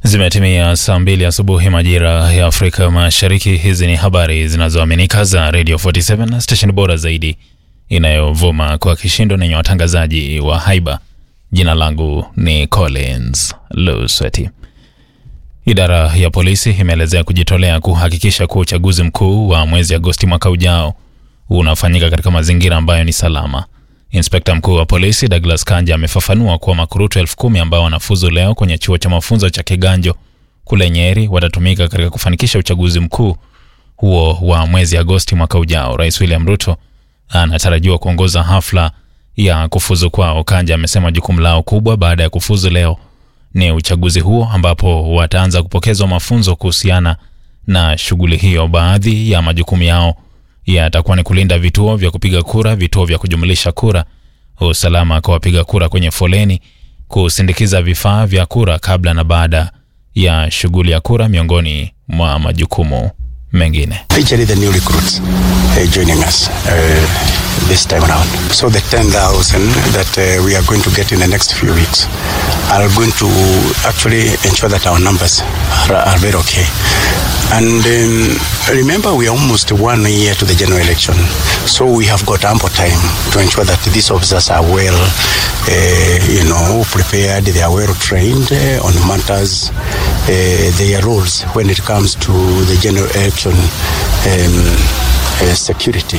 Zimetimia saa 2 asubuhi majira ya Afrika Mashariki. Hizi ni habari zinazoaminika za Radio 47, station bora zaidi inayovuma kwa kishindo na yenye watangazaji wa haiba. Jina langu ni Collins Lusweti. Idara ya polisi imeelezea kujitolea kuhakikisha kuwa uchaguzi mkuu wa mwezi Agosti mwaka ujao unafanyika katika mazingira ambayo ni salama. Inspekta mkuu wa polisi Douglas Kanja amefafanua kuwa makurutu 10,000 ambao wanafuzu leo kwenye chuo cha mafunzo cha Kiganjo kule Nyeri watatumika katika kufanikisha uchaguzi mkuu huo wa mwezi Agosti mwaka ujao. Rais William Ruto anatarajiwa kuongoza hafla ya kufuzu kwao. Kanja amesema jukumu lao kubwa baada ya kufuzu leo ni uchaguzi huo, ambapo wataanza kupokezwa mafunzo kuhusiana na shughuli hiyo. Baadhi ya majukumu yao yatakuwa ni kulinda vituo vya kupiga kura, vituo vya kujumlisha kura, usalama kwa wapiga kura kwenye foleni, kusindikiza vifaa vya kura kabla na baada ya shughuli ya kura, miongoni mwa majukumu mengine. Actually the new recruits joining us this time around. So the 10,000 that we are going to get in the next few weeks are going to actually ensure that our numbers are very okay. And remember, we are almost 1 year to the general election, so we have got ample time to ensure that these officers are well, prepared. They are well trained on matters, their roles when it comes to the general election security.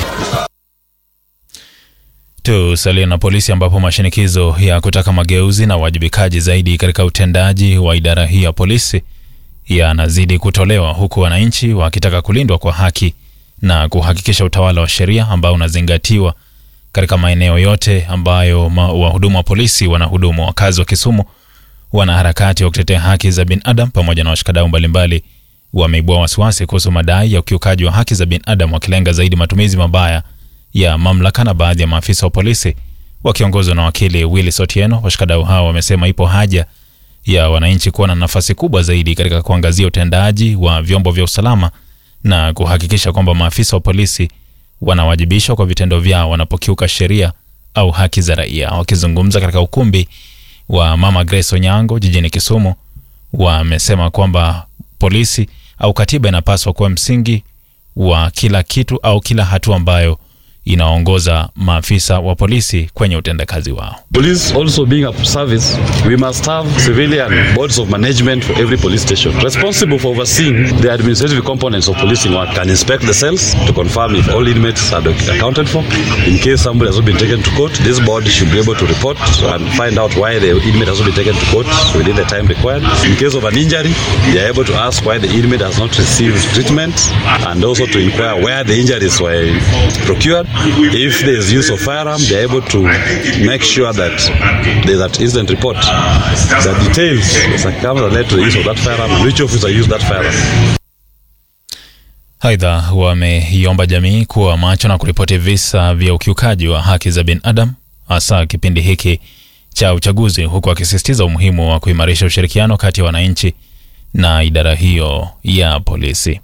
Tusalia na polisi, ambapo mashinikizo ya kutaka mageuzi na wajibikaji zaidi katika utendaji wa idara hii ya polisi yanazidi kutolewa, huku wananchi wakitaka kulindwa kwa haki na kuhakikisha utawala wa sheria ambao unazingatiwa katika maeneo yote ambayo wahudumu wa polisi wanahudumu. Wakazi wa Kisumu, wanaharakati wa kutetea haki za binadamu pamoja na washikadau mbalimbali wameibua wasiwasi kuhusu madai ya ukiukaji wa haki za binadamu, wakilenga zaidi matumizi mabaya ya mamlaka na baadhi ya maafisa wa polisi wakiongozwa na wakili Willis Otieno. Washikadau hao wamesema ipo haja ya wananchi kuwa na nafasi kubwa zaidi katika kuangazia utendaji wa vyombo vya usalama na kuhakikisha kwamba maafisa wa polisi wanawajibishwa kwa vitendo vyao wanapokiuka sheria au haki za raia. Wakizungumza katika ukumbi wa Mama Grace Onyango jijini Kisumu, wamesema kwamba polisi au katiba inapaswa kuwa msingi wa kila kitu au kila hatua ambayo inaongoza maafisa wa polisi kwenye utendakazi wao. Police also being a service, we must have civilian boards of management for every police station responsible for overseeing the administrative components of policing work and inspect the cells to confirm if all inmates are accounted for. In case somebody has not been taken to court, this board should be able to report and find out why the inmate has not been taken to court within the time required. In case of an injury, they are able to ask why the inmate has not received treatment and also to inquire where the injuries were procured. If there is use of firearm, they are able to make sure that there's that incident report that details the circumstances that led to the use of that firearm and which officer used that firearm. Aidha, wameiomba jamii kuwa macho na kuripoti visa vya ukiukaji wa haki za binadamu, hasa kipindi hiki cha uchaguzi, huku akisisitiza umuhimu wa kuimarisha ushirikiano kati ya wananchi na idara hiyo ya polisi.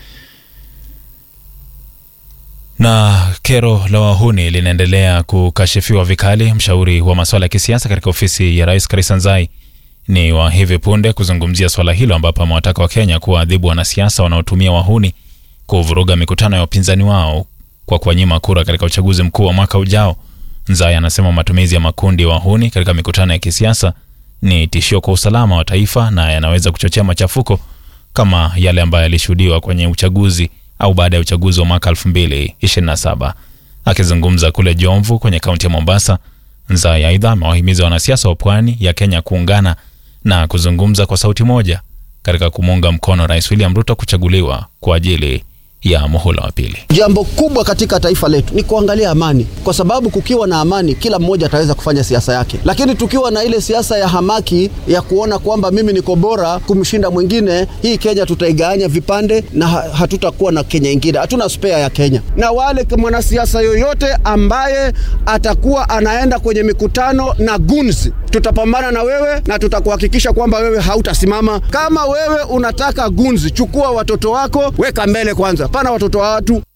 Na kero la wahuni linaendelea kukashifiwa vikali. Mshauri wa masuala ya kisiasa katika ofisi ya Rais Karisa Nzai ni wa hivi punde kuzungumzia swala hilo, ambapo amewataka wa Kenya kuadhibu wanasiasa wanaotumia wahuni kuvuruga mikutano ya upinzani wao kwa kuwanyima kura katika uchaguzi mkuu wa mwaka ujao. Nzai anasema matumizi ya makundi ya wahuni katika mikutano ya kisiasa ni tishio kwa usalama wa taifa na yanaweza kuchochea machafuko kama yale ambayo yalishuhudiwa kwenye uchaguzi au baada ya uchaguzi wa mwaka 2027. Akizungumza kule Jomvu kwenye kaunti ya Mombasa, Nzai aidha amewahimiza wanasiasa wa pwani ya Kenya kuungana na kuzungumza kwa sauti moja katika kumuunga mkono Rais William Ruto kuchaguliwa kwa ajili ya muhula wa pili. Jambo kubwa katika taifa letu ni kuangalia amani, kwa sababu kukiwa na amani kila mmoja ataweza kufanya siasa yake. Lakini tukiwa na ile siasa ya hamaki ya kuona kwamba mimi niko bora kumshinda mwingine, hii Kenya tutaigawanya vipande na hatutakuwa na Kenya nyingine. Hatuna spare ya Kenya. Na wale mwanasiasa yoyote ambaye atakuwa anaenda kwenye mikutano na gunzi, tutapambana na wewe na tutakuhakikisha kwamba wewe hautasimama. Kama wewe unataka gunzi, chukua watoto wako, weka mbele kwanza. Pana watoto wa watu.